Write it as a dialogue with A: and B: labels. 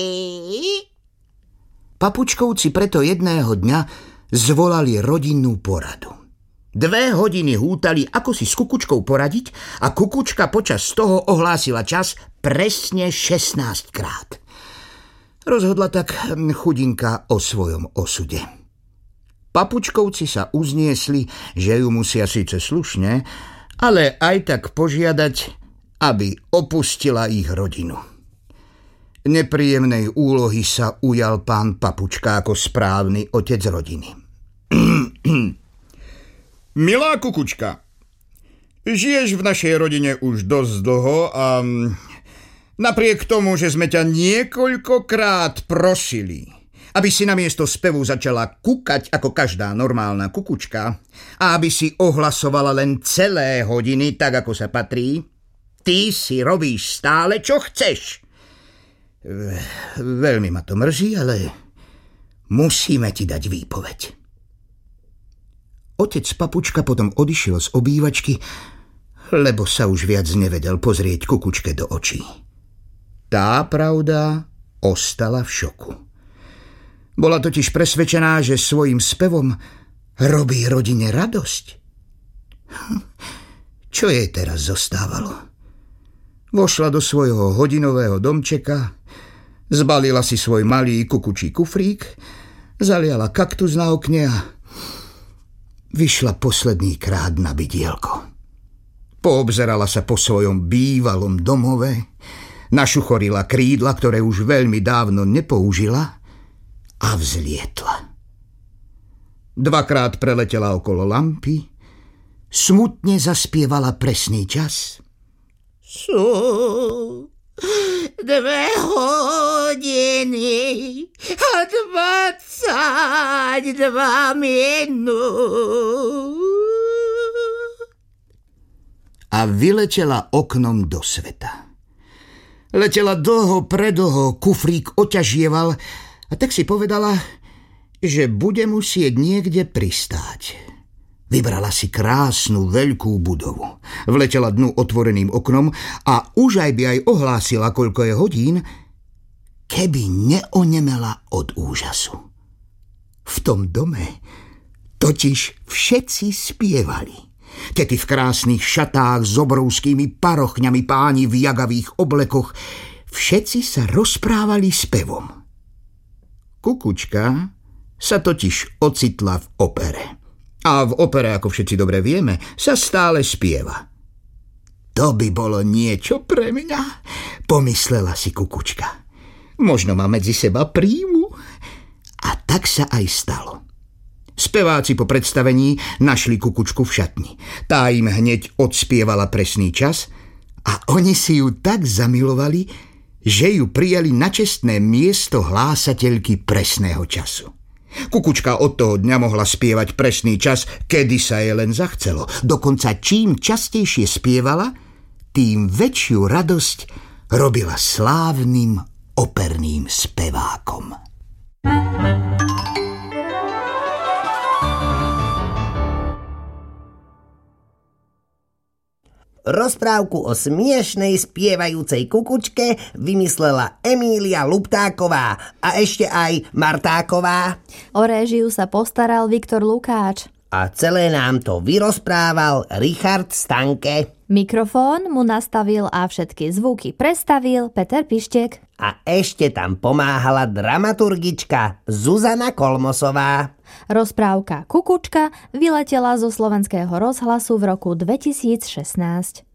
A: Papučkovci preto jedného dňa zvolali rodinnú poradu. 2 hodiny hútali, ako si s kukučkou poradiť, a kukučka počas toho ohlásila čas presne 16 krát. Rozhodla tak chudinka o svojom osude. Papučkovci sa uzniesli, že ju musia síce slušne, ale aj tak požiadať, aby opustila ich rodinu. Nepríjemnej úlohy sa ujal pán Papučka ako správny otec rodiny.
B: Milá kukučka, žiješ v našej rodine už dosť dlho a napriek tomu, že sme ťa niekoľkokrát prosili, aby si namiesto spevu začala kukať ako každá normálna kukučka a aby si ohlasovala len celé hodiny, tak ako sa patrí, ty si robíš stále, čo chceš. Veľmi ma to mrzí, ale musíme ti dať výpoveď. Otec Papučka potom odišiel z obývačky, lebo sa už viac nevedel pozrieť kukučke do očí. Tá pravda ostala v šoku. Bola totiž presvedčená, že svojim spevom robí rodine radosť. Čo jej teraz zostávalo? Vošla do svojho hodinového domčeka, zbalila si svoj malý kukučí kufrík, zaliala kaktus na okne a vyšla posledný krát na bidielko. Poobzerala sa po svojom bývalom domove, našuchorila krídla, ktoré už veľmi dávno nepoužila, a vzlietla. 2-krát preletela okolo lampy, smutne zaspievala presný čas. Sú 2 hodiny a 22 minút. A vyletela oknom do sveta. Letela dlho, predlho, kufrík oťažieval a tak si povedala, že bude musieť niekde pristáť. Vybrala si krásnu veľkú budovu. Vletela dnu otvoreným oknom a už aj by aj ohlásila, koľko je hodín, keby neonemela od úžasu. V tom dome totiž všetci spievali. Tety v krásnych šatách s obrovskými parochňami, páni v jagavých oblekoch, všetci sa rozprávali spevom. Kukučka sa totiž ocitla v opere. A v opere, ako všetci dobre vieme, sa stále spieva. To by bolo niečo pre mňa, pomyslela si kukučka. Možno ma medzi seba príjmu. A tak sa aj stalo. Speváci po predstavení našli kukučku v šatni. Tá im hneď odspievala presný čas a oni si ju tak zamilovali, že ju prijali na čestné miesto hlásateľky presného času. Kukučka od toho dňa mohla spievať presný čas, kedy sa jej len zachcelo. Dokonca čím častejšie spievala, tým väčšiu radosť robila slávnym operným spevákom.
C: Rozprávku o smiešnej spievajúcej kukučke vymyslela Emília Luptáková a ešte aj Martáková.
D: O réžiu sa postaral Viktor Lukáč.
C: A celé nám to vyrozprával Richard Stanke.
D: Mikrofón mu nastavil a všetky zvuky prestavil Peter Pištek.
C: A ešte tam pomáhala dramaturgička Zuzana Kolmosová.
D: Rozprávka Kukučka vyletela zo Slovenského rozhlasu v roku 2016.